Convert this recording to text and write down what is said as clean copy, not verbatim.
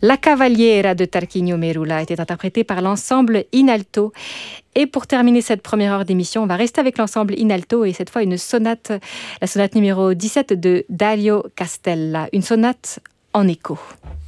La Cavaliera de Tarquinio Merula était interprétée par l'ensemble Inalto. Et pour terminer cette première heure d'émission, on va rester avec l'ensemble Inalto et cette fois une sonate, la sonate numéro 17 de Dario Castella, une sonate en écho.